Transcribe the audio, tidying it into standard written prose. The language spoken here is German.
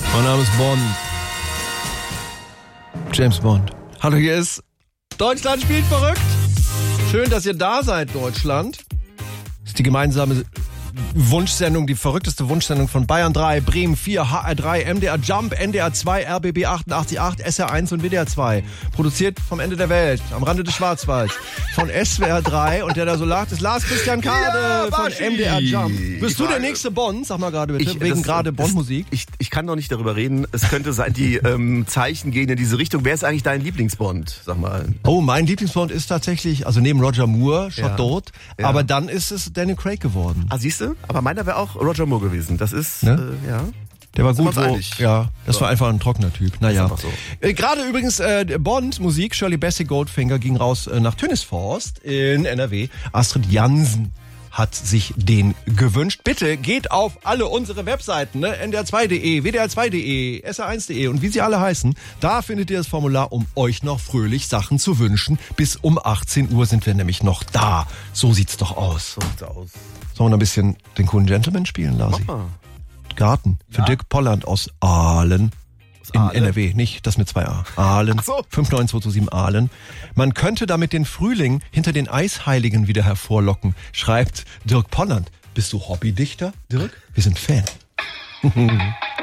Mein Name ist Bond. James Bond. Hallo, hier ist Deutschland spielt verrückt. Schön, dass ihr da seid, Deutschland. Das ist die gemeinsame Wunschsendung, die verrückteste Wunschsendung von Bayern 3, Bremen 4, HR3, MDR Jump, NDR 2, RBB 88.8, SR1 und WDR 2. Produziert vom Ende der Welt, am Rande des Schwarzwalds. Von SWR 3 und der da so lacht, ist Lars Christian Kade von MDR Jump. Bist du der nächste Bond? Sag mal gerade bitte, wegen gerade Bond-Musik. Ich kann noch nicht darüber reden. Es könnte sein, die Zeichen gehen in diese Richtung. Wer ist eigentlich dein Lieblingsbond? Sag mal. Oh, mein Lieblingsbond ist tatsächlich, also neben Roger Moore, schon tot, ja. aber dann ist es Daniel Craig geworden. Ah, siehst du? Aber meiner wäre auch Roger Moore gewesen. Das ist, ne? ja. Der war Sind gut, wir uns einig? ja, das So. war einfach ein trockener Typ. Naja. Ist einfach so. Gerade übrigens Bond-Musik, Shirley Bassey Goldfinger ging raus nach Tönisforst in NRW. Astrid Jansen hat sich den gewünscht. Bitte geht auf alle unsere Webseiten, ne? ndr2.de, wdr2.de, sr1.de und wie sie alle heißen. Da findet ihr das Formular, um euch noch fröhlich Sachen zu wünschen. Bis um 18 Uhr sind wir nämlich noch da. So sieht's doch aus. So sieht's aus. Sollen wir noch ein bisschen den coolen Gentleman spielen, Lasi? Mach mal. Garten für Dirk Polland aus Aalen. In NRW, nicht das mit 2a. Aalen. Ach so. 59227 Aalen. Man könnte damit den Frühling hinter den Eisheiligen wieder hervorlocken, schreibt Dirk Polland. Bist du Hobbydichter, Dirk? Wir sind Fan.